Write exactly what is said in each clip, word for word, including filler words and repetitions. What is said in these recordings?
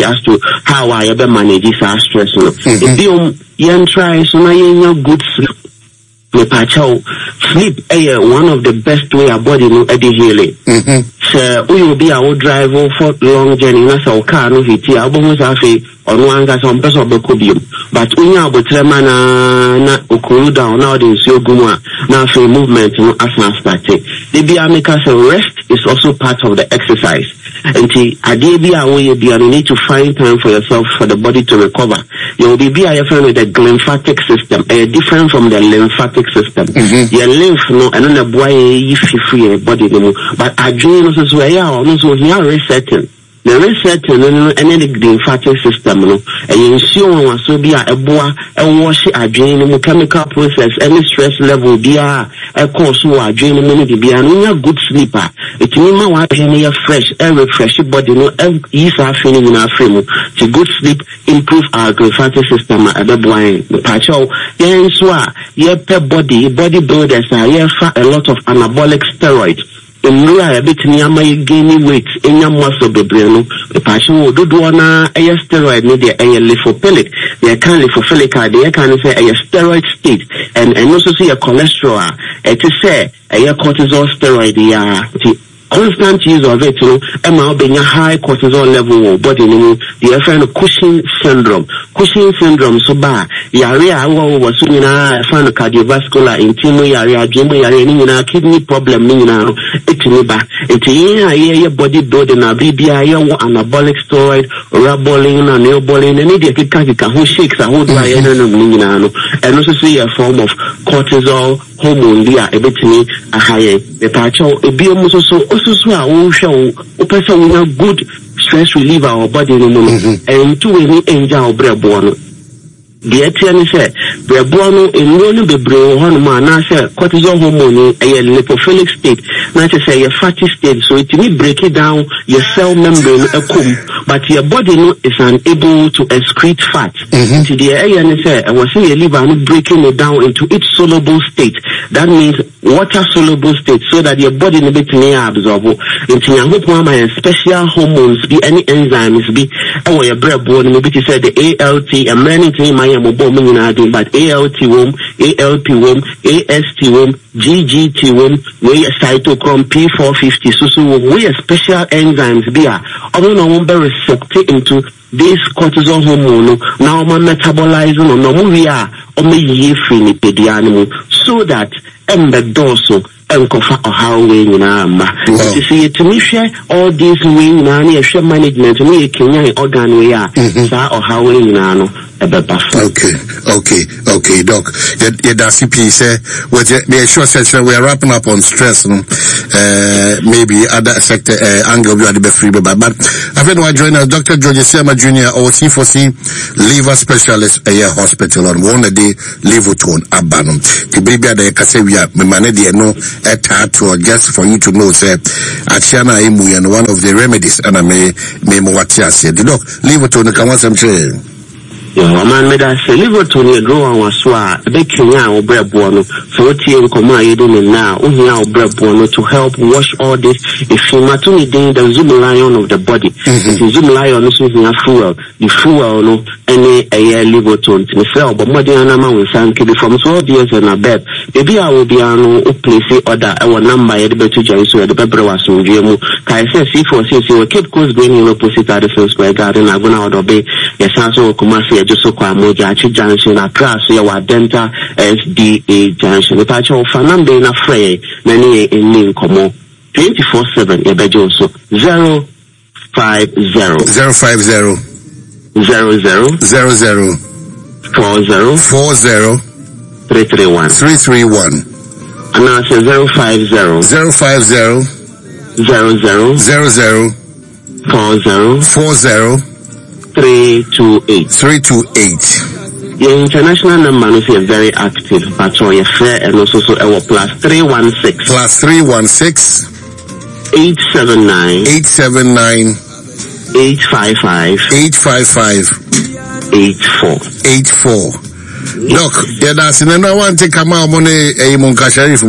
as to how I ever manage this stress. If you young try, so now you good sleep. Sleep is one of the best way our body no at the healing. So we will be our drive for long journey. That's our car no hit here. Almost half or one gas on person becodium. But we are but tremana na cool down now the so guma now for movement no as not started. The biomeka say rest is also part of the exercise. And the idea way you need to find time for yourself for the body to recover. You will be be a friend with the lymphatic system, uh, different from the lymphatic system. Mm-hmm. Your lymph no and then the boy if you free your body no, but I dream also so yeah also here resetting. The reset and then the lymphatic system no and you ensure one so be a boy and wash a drain no chemical process any stress level be a cause so a drain no be a good sleeper. It mean my wife you fresh and refresh your body no ease our feeling in our frame to good sleep improve our lymphatic system at the boy the patch out yeah so yeah per body body builders are yeah a lot of anabolic steroids. In real a bit near my gaining weight in your muscle bebreno, the passion will do na a steroid media a lipophilic. They can lipophilic, they can say a steroid state, and and also see a cholesterol. It is say a cortisol steroid, yeah. Constant use of it, you know, and now being a high cortisol level body, you know, the friend of Cushing syndrome. Cushing syndrome, so bad. Area, was soon I found a cardiovascular, intimo area, jimmy area, kidney problem, you know, it's me back. It's a year body building, a B B I, anabolic steroid, raboling, and neoboling, and idiot catica who shakes a whole dry and also see a form of cortisol hormone, they are a bit me a higher. The patch of a biomus so. So we show a person with a good stress reliever our body in and to any angel breadbono. The Etienne said, breadbono in no be brain one man, I said cortisol hormone, a lipophilic state, not to say a fatty state, so it need break it down your cell membrane a cum, but your body no is unable to excrete fat. To the A N S I was saying your liver breaking it down into its soluble state. That means water soluble state so that your body no bit near absorb into your hope mama special hormones be any enzymes be our your breadbono maybe to say the A L T and many things my but A L T womb, A L P womb, A S T womb, G G T womb, we cytochrome P four fifty, so so we special enzymes be a although no one very receptive into this cortisol hormone now my metabolizing or no we are or me ye free the animal so that ember dorsal and cover or how we in arma. You see to me share all these wing nanny share management we can organ we are or how we in ano. Okay, okay, okay, Doc. Yeah, that's C P say with the short session we are wrapping up on stress. No? Uh, maybe other sector uh, angle we are the free, but but I've been joining us, Doctor George Sema Junior or C four C liver specialist at uh, hospital on one day liver tone abanum. The baby at the Kasevia, me manage no a tattoo just for you to know say Achana Imu and one of the remedies and I may may what you say. The doc liver tone come on some say. Yeah, man, me that say liver to me grow and was swa a big Kenya or bread bono. So what you come you doing now? Only now bread bono to help wash all this. If you matuni doing the zoom lion of the body, the zoom lion is using a fuel, the fuel no any a year liver tone to myself, but more than a man will thank you from so years and a bed. Maybe I will be on a place order our number at the better joy so the pepper was on G M O. Kai says if for since you keep course going in opposite at the square garden, I'm going out of bay. Yes, also come just so kwa moja achi junction across ya wa Denta S D A junction the patch of fanambe na frey na ni eni komo twenty-four seven ya bejo so zero five zero zero five zero zero zero zero zero four zero four zero three three one three three one and now say zero five zero zero five zero zero zero zero zero four zero four zero three two eight three two eight. The international number is very active, but so your fair and also so our plus three one six plus three one six eight seven nine eight seven nine eight five five eight five five eight four eight four. Look, yeah, that's in another one to come out on a monka sheriff.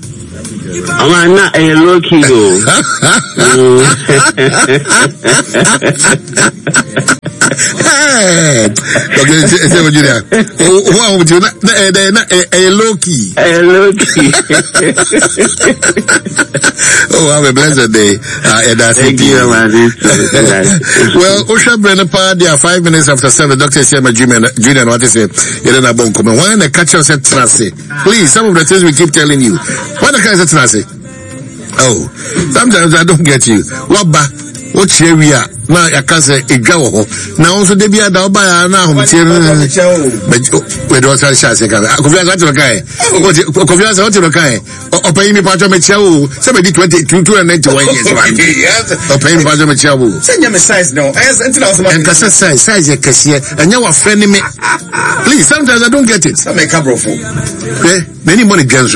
I'm not a low key. Okay, say what you there. Who would you not a low key? A low key. Oh, have a blessed day. Uh, that's Thank you, man. Well, Osha Brenapa, they are five minutes after seven. Doctor Sema Junior, Junior, what is it? You don't have one comment. Why the catch us at Trase? Please, some of the things we keep telling you. Why the catch at Trase? Oh, sometimes I don't get you. What ba? What we are now? I can't say a go. Now also they be a dog by now. But we don't say Shas. I could be a guy. Could be a sort of guy. Or pay me part of my chow. Somebody twenty two two and ninety one years. Or pay me part of my chow. Send your size now. And Cassa size, size a cashier, and you are friendly me. Please, sometimes I don't get it. Some make a bro for many money girls.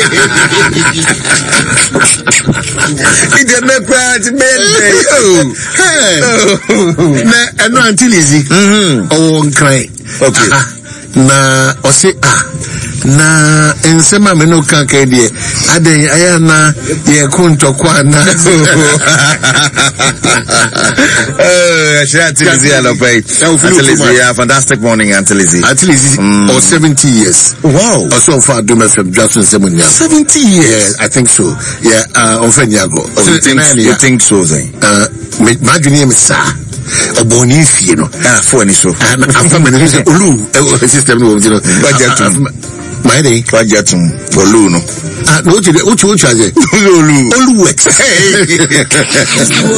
It did not cry to bed. Oh, hey, no, until easy. Oh, cry. Okay. Na ose ah na ensema me no kan ka die aden aya na ye kuntokwa na eh Auntie Lizzie Alopai. Auntie Lizzie, yeah, fantastic morning, Auntie Lizzie. Auntie Lizzie mm. or seventy years. Wow. Also far do me from Jackson Semunya. seventy years. Yeah, I think so. Yeah, uh on Fenyago. Oh, you think, you think so, then? Uh me imagine me sir. Oboni fie no ah for ni so and after me say olu system no you know budget my day budget olu no ah no uchi uchi uchi aje olu olu works